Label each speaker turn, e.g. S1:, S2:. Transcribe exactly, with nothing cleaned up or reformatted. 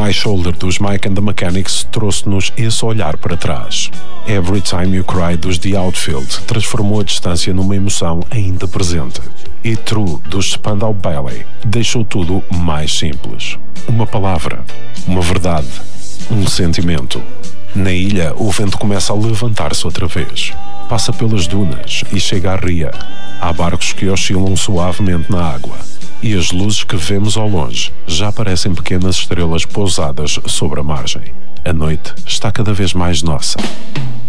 S1: My Shoulder dos Mike and the Mechanics trouxe-nos esse olhar para trás. Every Time You Cry dos The Outfield transformou a distância numa emoção ainda presente. E True dos Spandau Ballet deixou tudo mais simples. Uma palavra, uma verdade, um sentimento. Na ilha, o vento começa a levantar-se outra vez. Passa pelas dunas e chega à ria. Há barcos que oscilam suavemente na água. E as luzes que vemos ao longe já parecem pequenas estrelas pousadas sobre a margem. A noite está cada vez mais nossa.